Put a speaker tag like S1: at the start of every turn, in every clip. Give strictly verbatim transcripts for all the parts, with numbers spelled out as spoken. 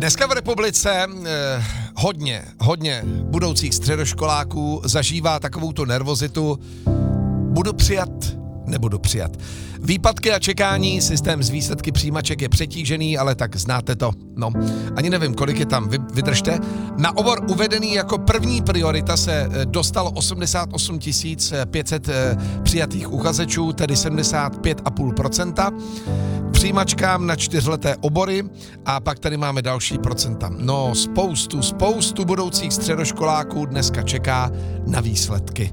S1: Dneska v republice eh, hodně, hodně budoucích středoškoláků zažívá takovouto nervozitu. Budu přijat, nebudu přijat. Výpadky a čekání, systém z výsledky přijímaček je přetížený, ale tak znáte to. No, ani nevím, kolik je tam, vy, vydržte. Na obor uvedený jako první priorita se dostalo osmdesát osm tisíc pět set přijatých uchazečů, tedy sedmdesát pět celá pět procenta. Přijímačkám na čtyřleté obory a pak tady máme další procenta. No, spoustu, spoustu budoucích středoškoláků dneska čeká na výsledky.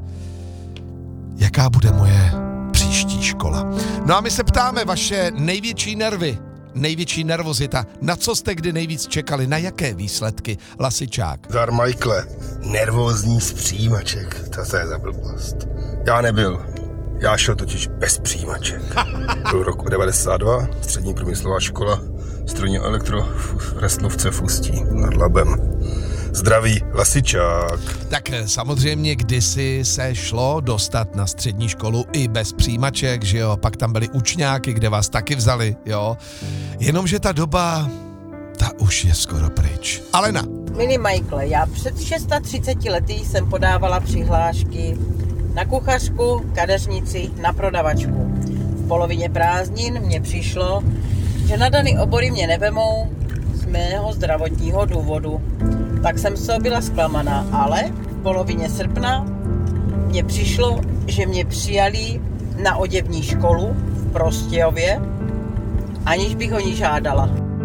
S1: Jaká bude moje příští škola? No a my se ptáme, vaše největší nervy, největší nervozita, na co jste kdy nejvíc čekali, na jaké výsledky? Lasičák.
S2: Zdar Michaele, nervózní z přijímaček, to, to je za blbost. Já nebyl, já šel totiž bez přijímaček. Byl rok devadesát dva, střední průmyslová škola, strojní elektro v Restlovce v Ústí nad Labem. Zdraví, Lasičák.
S1: Tak samozřejmě kdysi se šlo dostat na střední školu i bez přijímaček, že jo, pak tam byly učňáky, kde vás taky vzali, jo. Jenomže ta doba, ta už je skoro pryč. Alena.
S3: Milý Michaele, já před třiceti šesti lety jsem podávala přihlášky na kuchařku, kadeřnici, na prodavačku. V polovině prázdnin mně přišlo, že na daný obory mě nevemou z mého zdravotního důvodu. Tak jsem z toho byla zklamaná, ale v polovině srpna mně přišlo, že mě přijali na oděvní školu v Prostějově, aniž bych o ní žádala.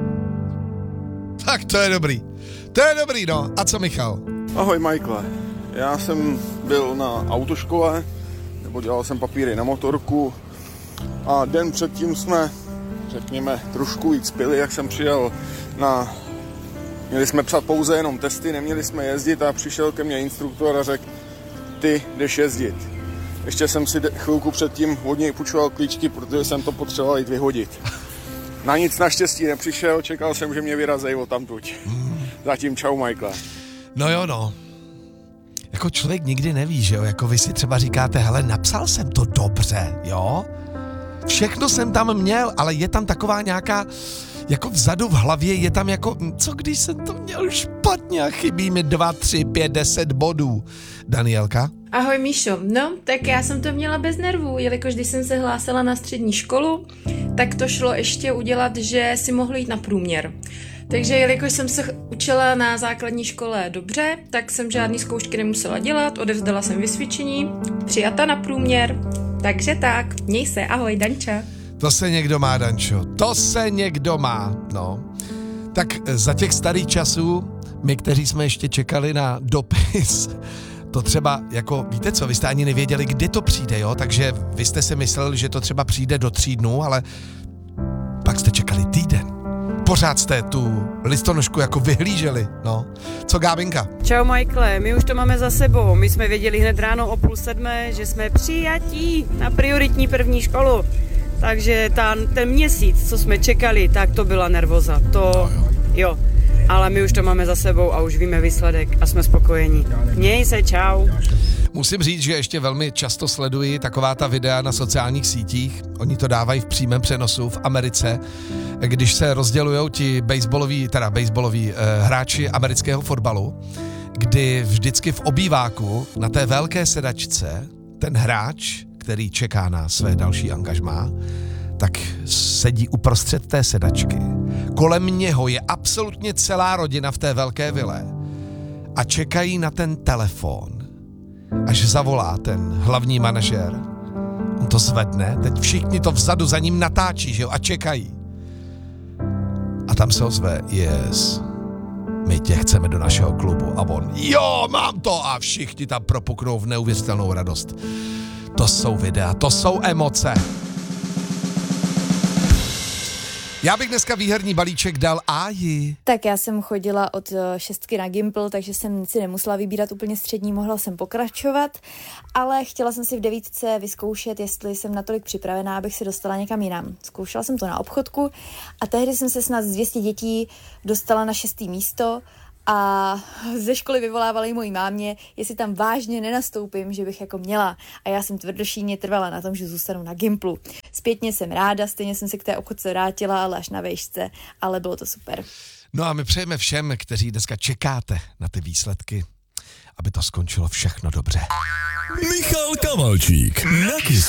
S1: Tak to je dobrý. To je dobrý, no. A co Michal?
S4: Ahoj Michaele. Já jsem byl na autoškole, nebo dělal jsem papíry na motorku a den předtím jsme, řekněme, trošku víc pili, jak jsem přijel na... Měli jsme psat pouze jenom testy, neměli jsme jezdit a přišel ke mně instruktor a řekl, ty jdeš jezdit. Ještě jsem si chvilku předtím od něj půjčoval klíčky, protože jsem to potřeboval jít vyhodit. Na nic naštěstí nepřišel, čekal jsem, že mě vyrazej odtamtud. Zatím čau, Michaele.
S1: No jo, no. Jako člověk nikdy neví, že jo, jako vy si třeba říkáte, hele, napsal jsem to dobře, jo? Všechno jsem tam měl, ale je tam taková nějaká, jako vzadu v hlavě je tam jako, co když jsem to měl špatně a chybí mi dva, tři, pět, deset bodů. Danielka?
S5: Ahoj Míšo, no tak já jsem to měla bez nervů, jelikož když jsem se hlásila na střední školu, tak to šlo ještě udělat, že si mohl jít na průměr. Takže jelikož jsem se učila na základní škole dobře, tak jsem žádný zkoušky nemusela dělat, odevzdala jsem vysvědčení, přijata na průměr, takže tak, měj se, ahoj Danča.
S1: To se někdo má, Dančo, to se někdo má, no. Tak za těch starých časů, my, kteří jsme ještě čekali na dopis, to třeba, jako, víte co, vy jste ani nevěděli, kdy to přijde, jo, takže vy jste si mysleli, že to třeba přijde do tří dnů, ale pak jste čekali týden. Pořád jste tu listonošku jako vyhlíželi, no. Co Gábinka?
S6: Čau Michaele, my už to máme za sebou. My jsme věděli hned ráno o půl sedmé, že jsme přijatí na prioritní první školu. Takže ta, ten měsíc, co jsme čekali, tak to byla nervoza. To, no, jo. jo. Ale my už to máme za sebou a už víme výsledek a jsme spokojení. Měj se, čau.
S1: Musím říct, že ještě velmi často sleduji taková ta videa na sociálních sítích. Oni to dávají v přímém přenosu v Americe, když se rozdělujou ti baseballoví, teda baseballoví eh, hráči amerického fotbalu, kdy vždycky v obýváku na té velké sedačce ten hráč, který čeká na své další angažmá, tak sedí uprostřed té sedačky. Kolem něho je absolutně celá rodina v té velké vile a čekají na ten telefon. Až zavolá ten hlavní manažer, on to zvedne, teď všichni to vzadu za ním natáčí, že jo, a čekají. A tam se ozve, yes, my tě chceme do našeho klubu. A on, jo, mám to, a všichni tam propuknou v neuvěřitelnou radost. To jsou videa, to jsou emoce. Já bych dneska výherní balíček dal Áji.
S7: Tak já jsem chodila od šestky na Gimpl, takže jsem si nemusela vybírat úplně střední, mohla jsem pokračovat, ale chtěla jsem si v devítce vyzkoušet, jestli jsem natolik připravená, abych se dostala někam jinam. Zkoušela jsem to na obchodku a tehdy jsem se snad z dvě stě dětí dostala na šestý místo A ze školy vyvolávali mojí mámě, jestli tam vážně nenastoupím, že bych jako měla. A já jsem tvrdošíjně trvala na tom, že zůstanu na Gimplu. Zpětně jsem ráda, stejně jsem se k té obchodce vrátila, ale až na vejšce, ale bylo to super.
S1: No a my přejeme všem, kteří dneska čekáte na ty výsledky, aby to skončilo všechno dobře.
S8: Michal Kavalčík na Kiss